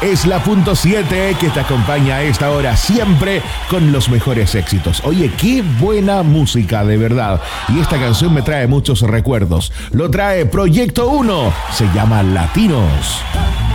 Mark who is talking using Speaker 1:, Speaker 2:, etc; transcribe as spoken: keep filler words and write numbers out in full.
Speaker 1: es la punto siete que te acompaña a esta hora siempre con los mejores éxitos. Oye, qué buena música, de verdad. Y esta canción me trae muchos recuerdos. Lo trae Proyecto uno. Se llama Latinos.